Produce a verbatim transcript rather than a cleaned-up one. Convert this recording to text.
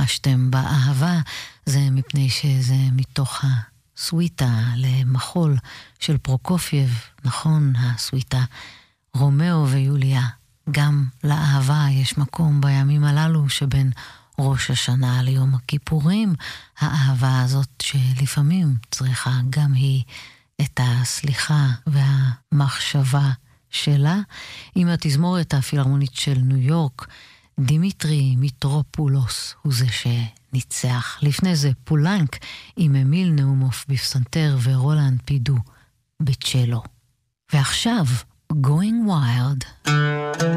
חשתם באהבה, זה מפני שזה מתוך הסוויטה למחול של פרוקופייב, נכון, הסוויטה רומאו ויוליה. גם לאהבה יש מקום בימים הללו שבין ראש השנה ליום הכיפורים, האהבה הזאת שלפעמים צריכה גם היא את הסליחה והמחשבה שלה. עם התזמורת הפילהרמונית של ניו יורק, דימיטרי מיטרופולוס הוא זה שניצח. לפני זה פולנק עם אמיל נאומוף בפסנתר ורולנד פידו בצ'לו. ועכשיו Going Wild.